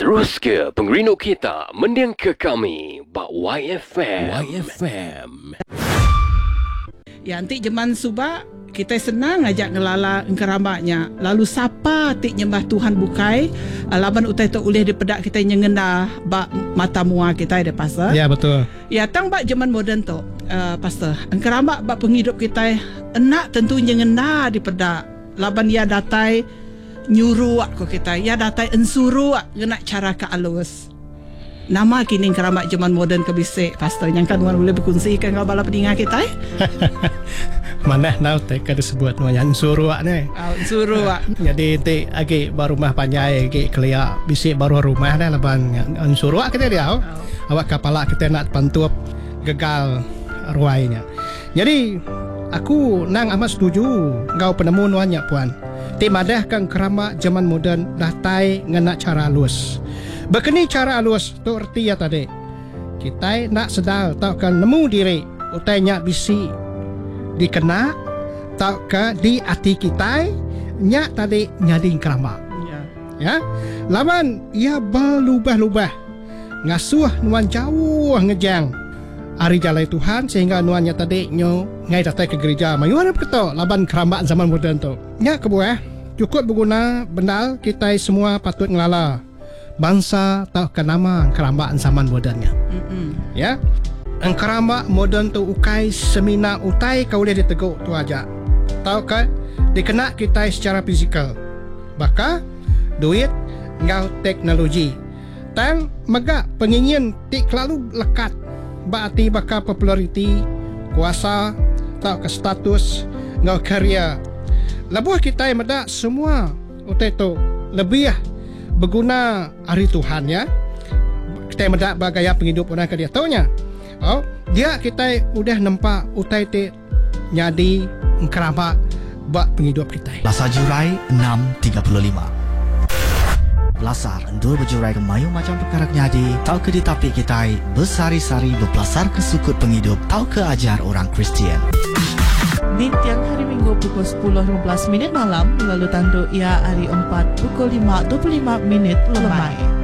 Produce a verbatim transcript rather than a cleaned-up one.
Terus ke pengerenuk kita mendiang ke kami bak Y F M. Y F M. Ya, nanti jeman subak kita senang ngajak ngelala engkeramaknya. Lalu siapa tik nyembah Tuhan bukai laban utai tu ulih dipedak kita nyengena bak mata mua kita ada pastor. Ya, betul. Ya, tang bak zaman moden tu uh, pastor. Engkeramak bak penghidup kita enak tentu nyengena dipedak. Laban ya datai nyuruh aku kita. Ya datai ensuru ngena cara ke alus. Nama kini keramat zaman moden kebisik pastor yang kan boleh berkongsikan kau bala pendengar kita eh. Mana nak tak ada sebut nama yang suruh ni. Oh, suruh ah. Jadi ti agi baru rumah panjai agi kelia bisik baru rumah dah laban an suruh kita dia. Oh. Awak kepala kita nak pantup gagal ruainya. Jadi aku nang amat setuju ngau penemu nuannya puan. Ti madah kang keramat zaman moden dah tai ngena cara halus. Begini cara halus tu erti ya tadi. Kita nak sedal tau kan nemu diri utainya bisi dikena tau ke di hati kita nya tadi nyading keramat. Ya. Ya. Laman ia berlubah-lubah ngasuh nuan jauh ngejang hari jalai Tuhan sehingga nuannya tadi nyo ngai datang ke gereja mayuan betul laban keramat zaman moden tu. Nya kebuah cukup berguna benar kita semua patut ngelala bangsa tau ke nama keramat zaman modennya. Mm-mm. Ya. Ang keramat moden tu ukai semina utai kau boleh diteguk tu aja. Tahu ke dikena kita secara fizikal. Baka duit ngau teknologi. Tang megak pengingin tik lalu lekat. Berarti baka populariti, kuasa, tahu ke status ngau karya. Lebuh kita yang medak semua utai tu lebih berguna hari Tuhan ya. Kita mendak bagaya penghidup orang ke dia taunya. Oh, dia kita udah nampak utai te nyadi keramat bak penghidup kita. Lasar Jurai enam tiga puluh lima. Lasar endur berjurai ke mayu macam perkara nyadi. Tau ke di tapi kita bersari-sari berpelasar ke sukut penghidup. Tau ke ajar orang Kristian. Di tiang hari Minggu pukul sepuluh lima belas minit malam, lalu tanduk ia hari empat pukul lima dua puluh lima minit lemai.